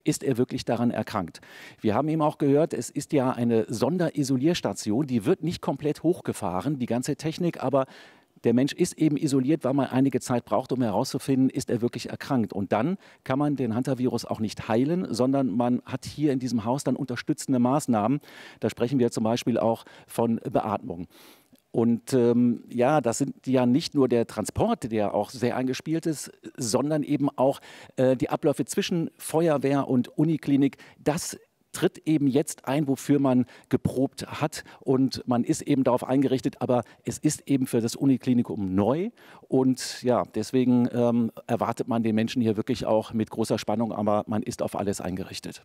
Ist er wirklich daran erkrankt? Wir haben eben auch gehört, es ist ja eine Sonderisolierstation, die wird nicht komplett hochgefahren, die ganze Technik, aber der Mensch ist eben isoliert, weil man einige Zeit braucht, um herauszufinden, ist er wirklich erkrankt. Und dann kann man den Hantavirus auch nicht heilen, sondern man hat hier in diesem Haus dann unterstützende Maßnahmen. Da sprechen wir zum Beispiel auch von Beatmung. Und ja, das sind ja nicht nur der Transport, der auch sehr eingespielt ist, sondern eben auch die Abläufe zwischen Feuerwehr und Uniklinik. Das tritt eben jetzt ein, wofür man geprobt hat. Und man ist eben darauf eingerichtet, aber es ist eben für das Uniklinikum neu. Und ja, deswegen erwartet man den Menschen hier wirklich auch mit großer Spannung, aber man ist auf alles eingerichtet.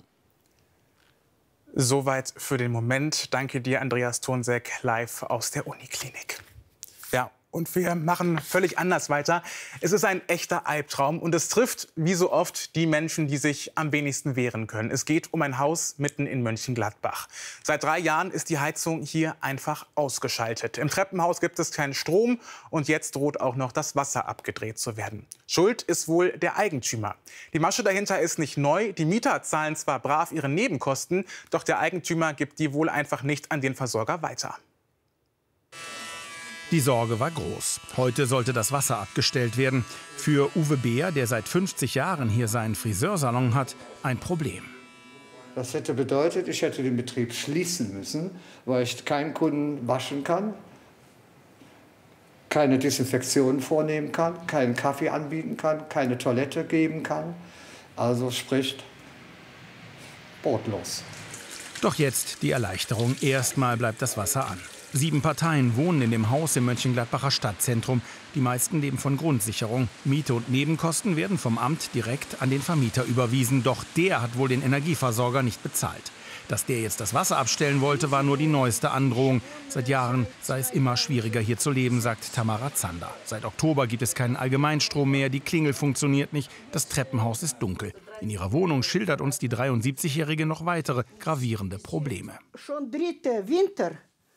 Soweit für den Moment. Danke dir, Andreas Thonseck, live aus der Uniklinik. Ja, und wir machen völlig anders weiter. Es ist ein echter Albtraum und es trifft, wie so oft, die Menschen, die sich am wenigsten wehren können. Es geht um ein Haus mitten in Mönchengladbach. Seit 3 Jahren ist die Heizung hier einfach ausgeschaltet. Im Treppenhaus gibt es keinen Strom und jetzt droht auch noch das Wasser abgedreht zu werden. Schuld ist wohl der Eigentümer. Die Masche dahinter ist nicht neu. Die Mieter zahlen zwar brav ihre Nebenkosten, doch der Eigentümer gibt die wohl einfach nicht an den Versorger weiter. Die Sorge war groß. Heute sollte das Wasser abgestellt werden. Für Uwe Beer, der seit 50 Jahren hier seinen Friseursalon hat, ein Problem. Das hätte bedeutet, ich hätte den Betrieb schließen müssen, weil ich keinen Kunden waschen kann, keine Desinfektion vornehmen kann, keinen Kaffee anbieten kann, keine Toilette geben kann. Also spricht brotlos. Doch jetzt die Erleichterung. Erstmal bleibt das Wasser an. 7 Parteien wohnen in dem Haus im Mönchengladbacher Stadtzentrum. Die meisten leben von Grundsicherung. Miete und Nebenkosten werden vom Amt direkt an den Vermieter überwiesen. Doch der hat wohl den Energieversorger nicht bezahlt. Dass der jetzt das Wasser abstellen wollte, war nur die neueste Androhung. Seit Jahren sei es immer schwieriger, hier zu leben, sagt Tamara Zander. Seit Oktober gibt es keinen Allgemeinstrom mehr, die Klingel funktioniert nicht, das Treppenhaus ist dunkel. In ihrer Wohnung schildert uns die 73-Jährige noch weitere gravierende Probleme. Schon 3. Winter.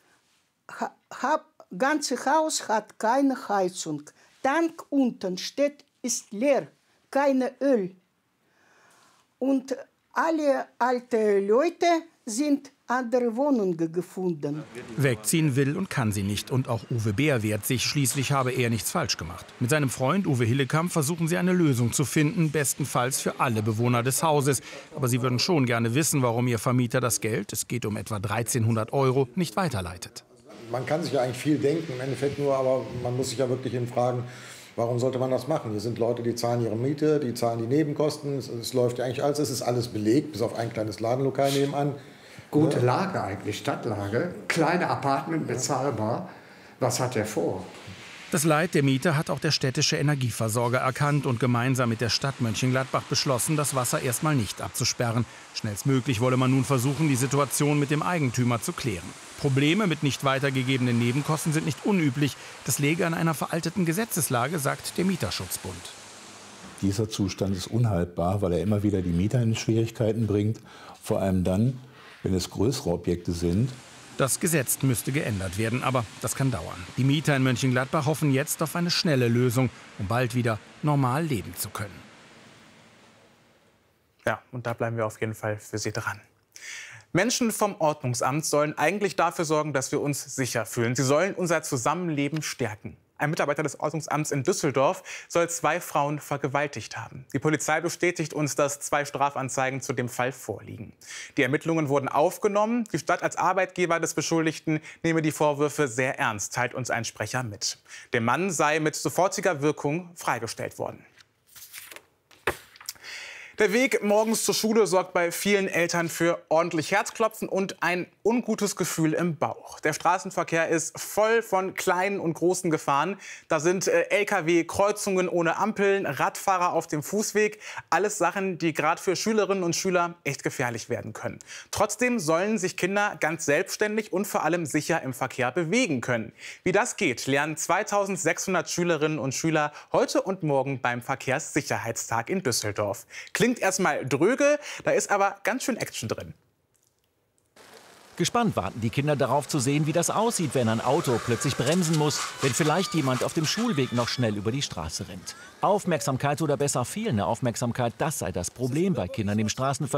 Ganze Haus hat keine Heizung. Tank unten steht, ist leer, keine Öl. Und alle alte Leute sind andere Wohnungen gefunden. Wegziehen will und kann sie nicht. Und auch Uwe Beer wehrt sich. Schließlich habe er nichts falsch gemacht. Mit seinem Freund Uwe Hillekamp versuchen sie eine Lösung zu finden, bestenfalls für alle Bewohner des Hauses. Aber sie würden schon gerne wissen, warum ihr Vermieter das Geld, es geht um etwa 1.300 €, nicht weiterleitet. Man kann sich ja eigentlich viel denken, im Endeffekt nur, aber man muss sich ja wirklich fragen, warum sollte man das machen? Hier sind Leute, die zahlen ihre Miete, die zahlen die Nebenkosten, es läuft ja eigentlich alles, es ist alles belegt, bis auf ein kleines Ladenlokal nebenan. Gute Lage eigentlich, Stadtlage, kleine Apartment bezahlbar. Was hat er vor? Das Leid der Mieter hat auch der städtische Energieversorger erkannt und gemeinsam mit der Stadt Mönchengladbach beschlossen, das Wasser erstmal nicht abzusperren. Schnellstmöglich wolle man nun versuchen, die Situation mit dem Eigentümer zu klären. Probleme mit nicht weitergegebenen Nebenkosten sind nicht unüblich. Das läge an einer veralteten Gesetzeslage, sagt der Mieterschutzbund. Dieser Zustand ist unhaltbar, weil er immer wieder die Mieter in Schwierigkeiten bringt. Vor allem dann, wenn es größere Objekte sind. Das Gesetz müsste geändert werden, aber das kann dauern. Die Mieter in Mönchengladbach hoffen jetzt auf eine schnelle Lösung, um bald wieder normal leben zu können. Ja, und da bleiben wir auf jeden Fall für Sie dran. Menschen vom Ordnungsamt sollen eigentlich dafür sorgen, dass wir uns sicher fühlen. Sie sollen unser Zusammenleben stärken. Ein Mitarbeiter des Ordnungsamts in Düsseldorf soll 2 Frauen vergewaltigt haben. Die Polizei bestätigt uns, dass 2 Strafanzeigen zu dem Fall vorliegen. Die Ermittlungen wurden aufgenommen. Die Stadt als Arbeitgeber des Beschuldigten nehme die Vorwürfe sehr ernst, teilt uns ein Sprecher mit. Der Mann sei mit sofortiger Wirkung freigestellt worden. Der Weg morgens zur Schule sorgt bei vielen Eltern für ordentlich Herzklopfen und ein ungutes Gefühl im Bauch. Der Straßenverkehr ist voll von kleinen und großen Gefahren. Da sind Lkw, Kreuzungen ohne Ampeln, Radfahrer auf dem Fußweg. Alles Sachen, die gerade für Schülerinnen und Schüler echt gefährlich werden können. Trotzdem sollen sich Kinder ganz selbstständig und vor allem sicher im Verkehr bewegen können. Wie das geht, lernen 2600 Schülerinnen und Schüler heute und morgen beim Verkehrssicherheitstag in Düsseldorf. Klingt erstmal dröge, da ist aber ganz schön Action drin. Gespannt warten die Kinder darauf zu sehen, wie das aussieht, wenn ein Auto plötzlich bremsen muss, wenn vielleicht jemand auf dem Schulweg noch schnell über die Straße rennt. Aufmerksamkeit oder besser fehlende Aufmerksamkeit, das sei das Problem bei Kindern im Straßenverkehr.